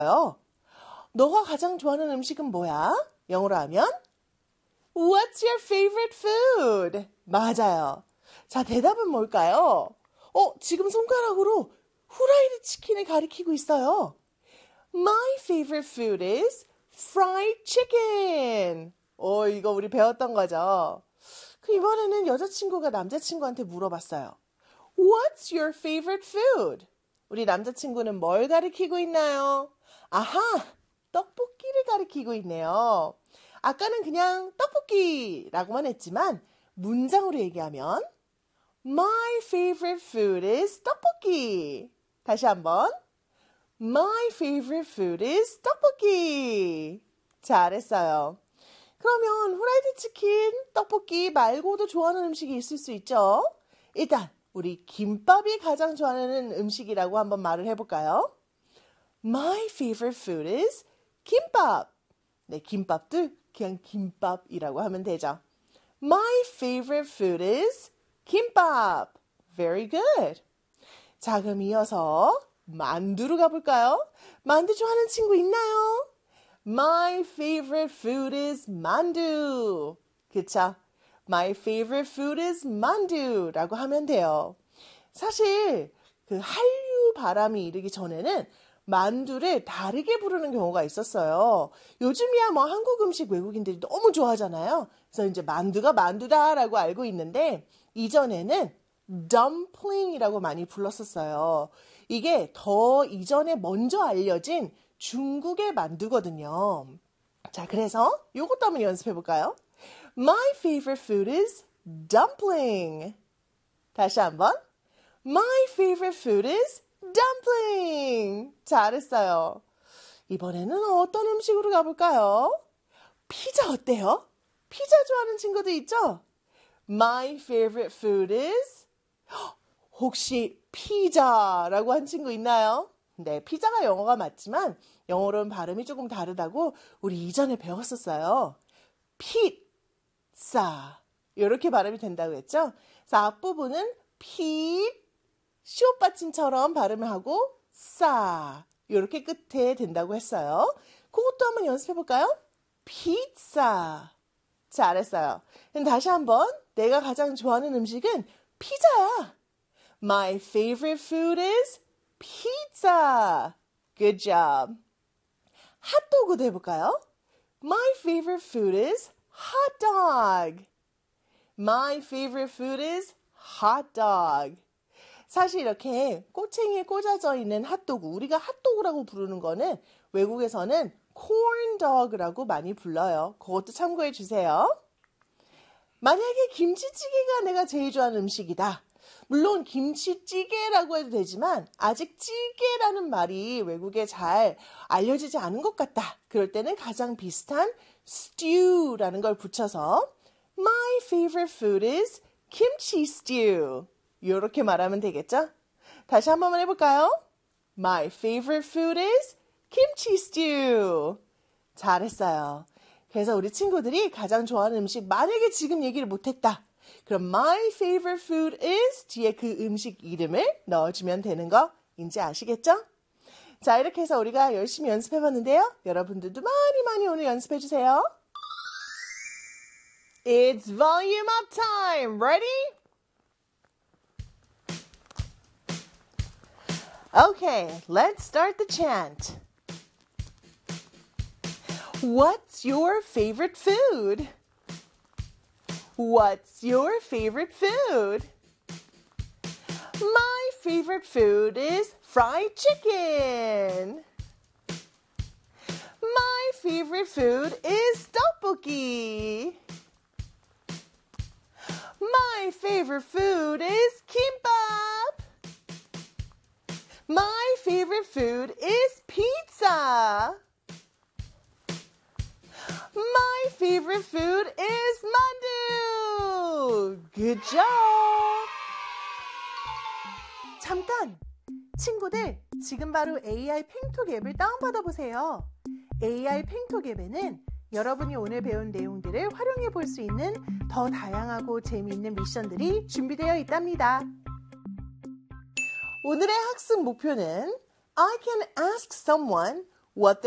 너가 가장 좋아하는 음식은 뭐야? 영어로 하면 What's your favorite food? 맞아요. 자, 대답은 뭘까요? 지금 손가락으로 후라이드 치킨을 가리키고 있어요. My favorite food is fried chicken. 이거 우리 배웠던 거죠. 이번에는 여자친구가 남자친구한테 물어봤어요. What's your favorite food? 우리 남자친구는 뭘 가리키고 있나요? 아하, 떡볶이를 가리키고 있네요. 아까는 그냥 떡볶이라고만 했지만 문장으로 얘기하면 My favorite food is 떡볶이. 다시 한번. My favorite food is 떡볶이. 잘했어요. 그러면 후라이드 치킨, 떡볶이 말고도 좋아하는 음식이 있을 수 있죠? 일단 우리 김밥이 가장 좋아하는 음식이라고 한번 말을 해볼까요? My favorite food is 김밥. 네, 김밥도 그냥 김밥이라고 하면 되죠. My favorite food is 김밥. Very good. 자, 그럼 이어서 만두로 가볼까요? 만두 좋아하는 친구 있나요? My favorite food is 만두. 그쵸? My favorite food is 만두라고 하면 돼요. 사실 그 한류 바람이 이르기 전에는 만두를 다르게 부르는 경우가 있었어요. 요즘이야 뭐 한국 음식 외국인들이 너무 좋아하잖아요. 그래서 이제 만두가 만두다라고 알고 있는데 이전에는 dumpling이라고 많이 불렀었어요. 이게 더 이전에 먼저 알려진 중국의 만두거든요. 자, 그래서 요것도 한번 연습해 볼까요? My favorite food is dumpling. 다시 한번. My favorite food is dumpling. 잘했어요. 이번에는 어떤 음식으로 가볼까요? 피자 어때요? 피자 좋아하는 친구도 있죠? My favorite food is 혹시 피자라고 한 친구 있나요? 네, 피자가 영어가 맞지만 영어로는 발음이 조금 다르다고 우리 이전에 배웠었어요. 피자 이렇게 발음이 된다고 했죠? 그래서 앞부분은 시옷 받침처럼 발음을 하고 싸 이렇게 끝에 된다고 했어요. 그것도 한번 연습해 볼까요? 피자. 잘했어요. 그럼 다시 한번 내가 가장 좋아하는 음식은 피자야. My favorite food is pizza. Good job. 핫도그도 해볼까요? My favorite food is hot dog. My favorite food is hot dog. 사실 이렇게 꼬챙이에 꽂아져 있는 핫도그, 우리가 핫도그라고 부르는 거는 외국에서는 corn dog라고 많이 불러요. 그것도 참고해 주세요. 만약에 김치찌개가 내가 제일 좋아하는 음식이다. 물론 김치찌개라고 해도 되지만 아직 찌개라는 말이 외국에 잘 알려지지 않은 것 같다. 그럴 때는 가장 비슷한 stew라는 걸 붙여서 My favorite food is kimchi stew. 이렇게 말하면 되겠죠? 다시 한 번만 해볼까요? My favorite food is kimchi stew. 잘했어요. 그래서 우리 친구들이 가장 좋아하는 음식 만약에 지금 얘기를 못했다. 그럼 my favorite food is 뒤에 그 음식 이름을 넣어주면 되는 거 이제 아시겠죠? 자, 이렇게 해서 우리가 열심히 연습해봤는데요. 여러분들도 많이 오늘 연습해주세요. It's volume up time. Ready? Okay, let's start the chant. What's your favorite food? What's your favorite food? My favorite food is fried chicken. My favorite food is tteokbokki. My favorite food is kimbap. My favorite food is pizza. My favorite food is mandu. Good job. 잠깐! 친구들, 지금 바로 AI 팽톡 앱을 다운받아 보세요. AI 팽톡 앱에는 여러분이 오늘 배운 내용들을 활용해 볼 수 있는 더 다양하고 재미있는 미션들이 준비되어 있답니다. 오늘의 학습 목표는 I can ask someone what